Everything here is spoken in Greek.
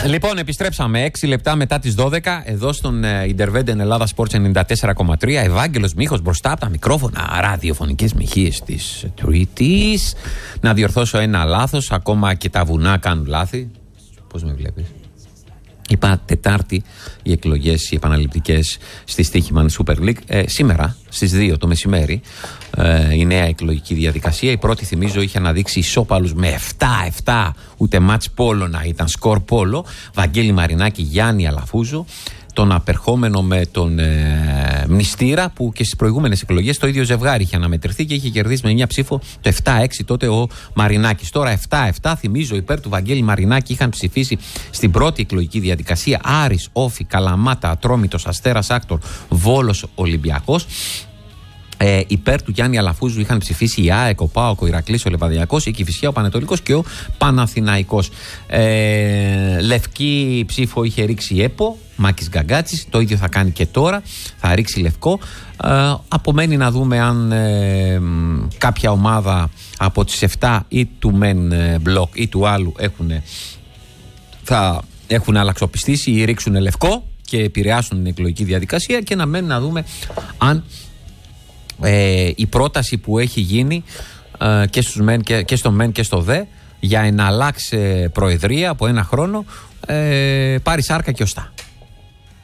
Λοιπόν, επιστρέψαμε 6 λεπτά μετά τις 12 εδώ στον Intervenden Ελλάδα Sports 94,3. Ευάγγελος Μίχος μπροστά από τα μικρόφωνα ραδιοφωνικές μοιχείες της Τρίτης. Να διορθώσω ένα λάθος, ακόμα και τα βουνά κάνουν λάθη. Πώς με βλέπεις? Είπα Τετάρτη οι εκλογές, οι επαναληπτικές στη Στοίχημαν Super League. Σήμερα στις 2 το μεσημέρι η νέα εκλογική διαδικασία. Η πρώτη, θυμίζω, είχε αναδείξει ισόπαλους με 7-7, ούτε μάτς πόλο να ήταν, σκορ πόλο. Βαγγέλη Μαρινάκη, Γιάννη Αλαφούζο. Τον απερχόμενο με τον Μνηστήρα, που και στις προηγούμενες εκλογές το ίδιο ζευγάρι είχε αναμετρηθεί και είχε κερδίσει με μια ψήφο το 7-6 τότε ο Μαρινάκης. Τώρα 7-7, θυμίζω, υπέρ του Βαγγέλη Μαρινάκη είχαν ψηφίσει στην πρώτη εκλογική διαδικασία Άρης, Όφη, Καλαμάτα, Ατρόμητος, Αστέρας Άκτορ, Βόλος, Ολυμπιακός. Υπέρ του Γιάννη Αλαφούζου είχαν ψηφίσει η ΑΕΚ, ο ΠΑΟΚ, ο Ηρακλής, ο Λεβαδιακός, η Κηφισιά, ο Πανετολικός και ο Παναθηναϊκός. Λευκή ψήφο είχε ρίξει η ΕΠΟ, Μάκης Γκαγκάτσης, το ίδιο θα κάνει και τώρα, θα ρίξει λευκό. Απομένει να δούμε αν κάποια ομάδα από τις 7 ή του μεν μπλοκ ή του άλλου θα έχουν αλλαξοπιστήσει ή ρίξουν λευκό και επηρεάσουν την εκλογική διαδικασία, και να μένει να δούμε αν η πρόταση που έχει γίνει και στο ΜΕΝ και στο ΔΕ για να αλλάξει προεδρία από ένα χρόνο πάρει σάρκα και οστά.